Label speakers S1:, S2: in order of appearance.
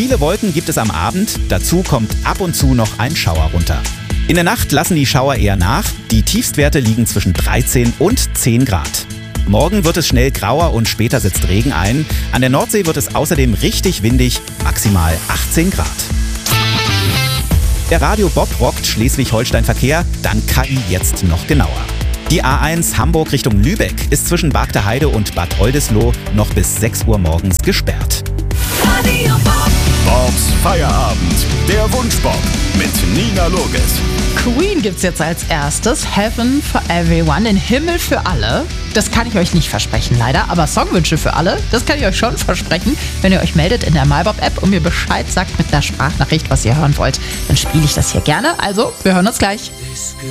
S1: Viele Wolken gibt es am Abend, dazu kommt ab und zu noch ein Schauer runter. In der Nacht lassen die Schauer eher nach, die Tiefstwerte liegen zwischen 13 und 10 Grad. Morgen wird es schnell grauer und später setzt Regen ein. An der Nordsee wird es außerdem richtig windig, maximal 18 Grad. Der Radio Bob rockt Schleswig-Holstein-Verkehr, dann KI jetzt noch genauer. Die A1 Hamburg Richtung Lübeck ist zwischen Bagdeheide und Bad Oldesloe noch bis 6 Uhr morgens gesperrt.
S2: Radio Bob.
S3: Bobs Feierabend, der Wunschbob mit Nina Loges.
S4: Queen gibt's jetzt als erstes. Heaven for Everyone, den Himmel für alle. Das kann ich euch nicht versprechen, leider. Aber Songwünsche für alle, das kann ich euch schon versprechen. Wenn ihr euch meldet in der MyBob-App und mir Bescheid sagt mit einer Sprachnachricht, was ihr hören wollt, dann spiele ich das hier gerne. Also, wir hören uns gleich.